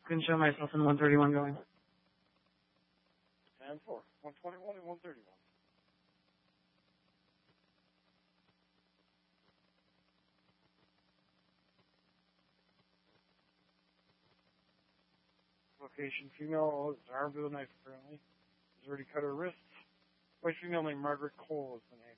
Couldn't show myself in 131 going. 10-4. 121 and 131. Location female is armed with a knife apparently. Has already cut her wrists. White female named Margaret Cole is the name.